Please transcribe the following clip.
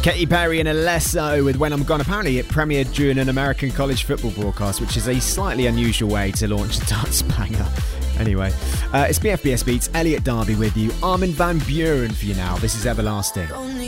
Katy Perry and Alesso with When I'm Gone. Apparently it premiered during an American college football broadcast, which is a slightly unusual way to launch a dance banger. Anyway, it's BFBS Beats, Elliot Darby with you. Armin van Buuren for you now. This is Everlasting.